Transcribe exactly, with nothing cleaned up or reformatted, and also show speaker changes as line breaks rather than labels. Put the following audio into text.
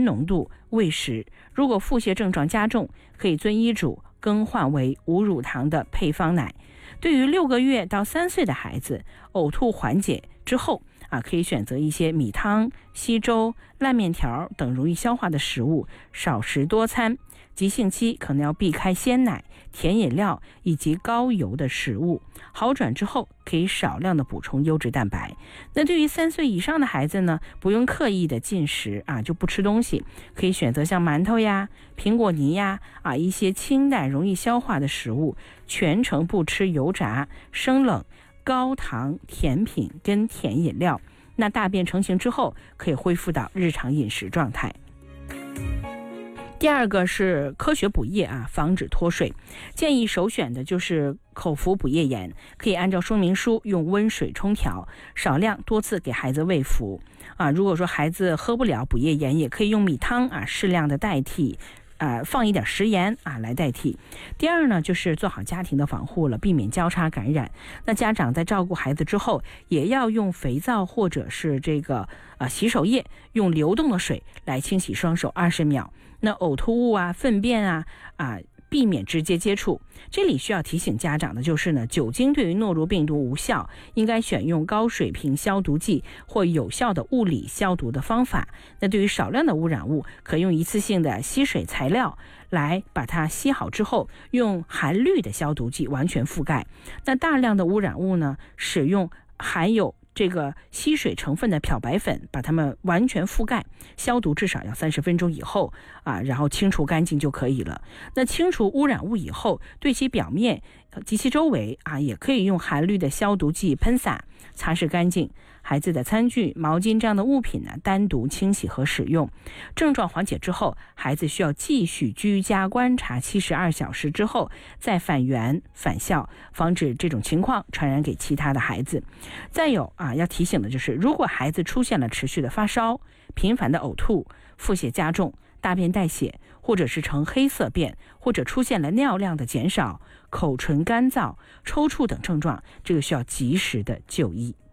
盐浓度、喂食。如果腹泻症状加重，可以遵医嘱更换为无乳糖的配方奶。对于六个月到三岁的孩子，呕吐缓解之后啊，可以选择一些米汤、稀粥、烂面条等容易消化的食物，少食多餐。急性期可能要避开鲜奶、甜饮料以及高油的食物。好转之后，可以少量的补充优质蛋白。那对于三岁以上的孩子呢，不用刻意的进食啊，就不吃东西，可以选择像馒头呀、苹果泥呀啊一些清淡容易消化的食物，全程不吃油炸、生冷、高糖甜品跟甜饮料。那大便成型之后，可以恢复到日常饮食状态。第二个是科学补液啊，防止脱水。建议首选的就是口服补液盐，可以按照说明书用温水冲调，少量多次给孩子喂服啊。如果说孩子喝不了补液盐，也可以用米汤啊适量的代替。呃，放一点食盐啊来代替。第二呢，就是做好家庭的防护了，避免交叉感染。那家长在照顾孩子之后，也要用肥皂或者是这个呃洗手液，用流动的水来清洗双手二十秒。那呕吐物啊、粪便啊啊。避免直接接触。这里需要提醒家长的就是呢，酒精对于诺如病毒无效，应该选用高水平消毒剂或有效的物理消毒的方法。那对于少量的污染物，可用一次性的吸水材料来把它吸好之后，用含氯的消毒剂完全覆盖。那大量的污染物呢，使用含有这个吸水成分的漂白粉把它们完全覆盖，消毒至少要三十分钟以后啊，然后清除干净就可以了。那清除污染物以后，对其表面及其周围啊，也可以用含氯的消毒剂喷洒，擦拭干净。孩子的餐具、毛巾这样的物品呢，单独清洗和使用。症状缓解之后，孩子需要继续居家观察七十二小时之后再返园返校，防止这种情况传染给其他的孩子。再有啊，要提醒的就是，如果孩子出现了持续的发烧、频繁的呕吐、腹泻加重、大便带血，或者是呈黑色便，或者出现了尿量的减少、口唇干燥、抽搐等症状，这个需要及时的就医。